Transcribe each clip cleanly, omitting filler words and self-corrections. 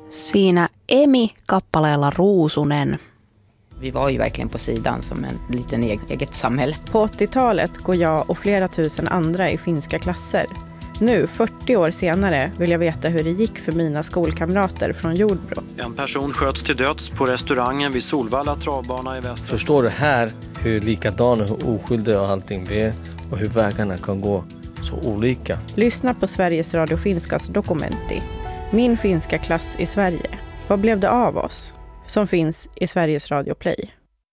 Siinä Emi kappaleella Ruusunen. Vi var ju verkligen på sidan som en liten eget samhälle. På 80-talet går jag och flera tusen andra i finska klasser. Nu, 40 år senare, vill jag veta hur det gick för mina skolkamrater från Jordbro. En person sköts till döds på restaurangen vid Solvalla travbana i väster. Förstår du här hur likadana och hur oskyldiga och allting det är och hur vägarna kan gå så olika? Lyssna på Sveriges Radio Finskas Dokumenti. Min finska klass i Sverige. Vad blev det av oss? Som finns i Sveriges Radio Play.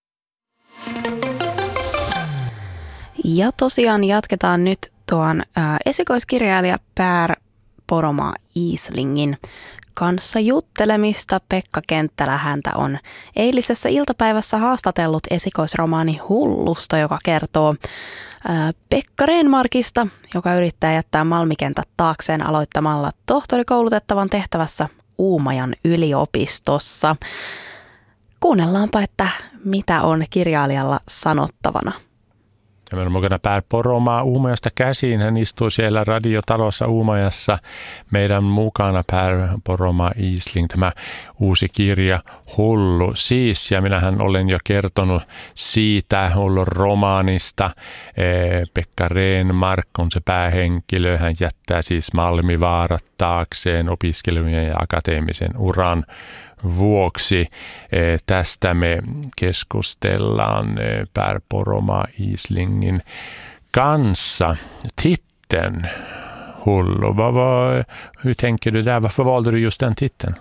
Ja tosiaan jatketaan nyt tuon esikoiskirjailija Per Poromaa Iislingin kanssa juttelemista. Pekka Kenttälä häntä on eilisessä iltapäivässä haastatellut esikoisromaani Hullusta, joka kertoo Pekka Renmarkista, joka yrittää jättää Malmikentät taakseen aloittamalla tohtorikoulutettavan tehtävässä Uumajan yliopistossa. Kuunnellaanpa, että mitä on kirjailijalla sanottavana. Ja meillä on mukana Per Poromaa Uumajasta käsiin. Hän istuu siellä radiotalossa Uumajassa. Meidän mukana Per Poromaa Iisling, tämä uusi kirja Hullu siis. Ja minähän olen jo kertonut siitä Hullun romaanista. Pekka Renmark on se päähenkilö. Hän jättää siis Malmivaarat taakseen opiskelujen ja akateemisen uran vuoksi. Tästä me keskustellaan Per Poromaa Iislingin kanssa. Titeln Hullu, hur tänker du där? Varför valde du just den titeln?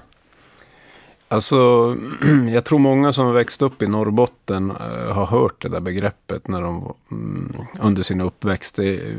Alltså, jag tror många som har växt upp i Norrbotten har hört det där begreppet när de under sin uppväxt.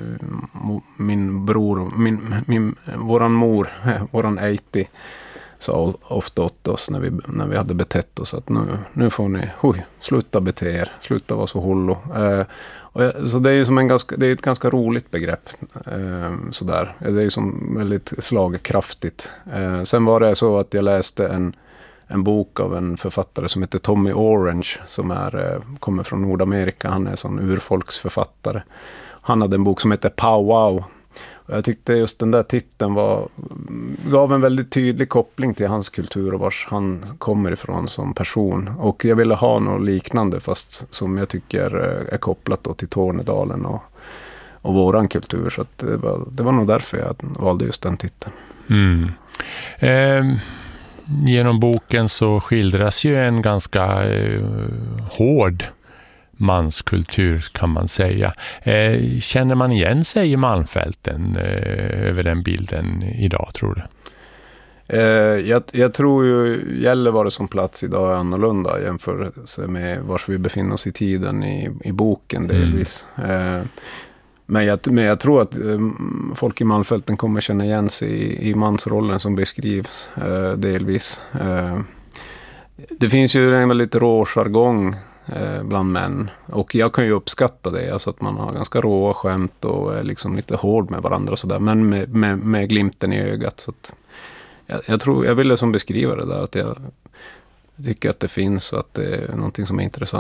Min bror, våran mor, våran Eiti, sa ofta åt oss när vi hade betett oss att nu får ni sluta bete er, sluta vara så hullo. Så det är ju som det är ett ganska roligt begrepp sådär. Det är ju som väldigt slagkraftigt. Sen var det så att jag läste en bok av en författare som heter Tommy Orange som kommer från Nordamerika. Han är en sån urfolksförfattare. Han hade en bok som heter Pow Wow. Jag tyckte just den där titeln gav en väldigt tydlig koppling till hans kultur och vars han kommer ifrån som person. Och jag ville ha något liknande fast som jag tycker är kopplat då till Tornedalen och våran kultur. Så att det var nog därför jag valde just den titeln. Genom boken så skildras ju en ganska hård manskultur kan man säga. Känner man igen sig i Malmfälten över den bilden idag, tror du? Jag tror ju Gällivare som plats idag är annorlunda jämfört med var vi befinner oss i tiden i boken delvis. Men jag tror att folk i Malmfälten kommer känna igen sig i mansrollen som beskrivs delvis. Det finns ju en väldigt rå jargong bland män. Och jag kan ju uppskatta det. Alltså att man har ganska råa skämt och är liksom lite hård med varandra och sådär. Men med glimten i ögat. Så att jag ville som beskriva det där. Att jag tycker att det finns och att det är någonting som är intressant.